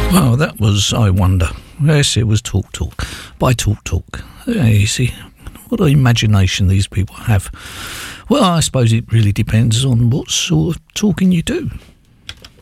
Well, that was I Wonder. Yes, it was Talk Talk by Talk Talk. Yeah, you see, what an imagination these people have. Well, I suppose it really depends on what sort of talking you do.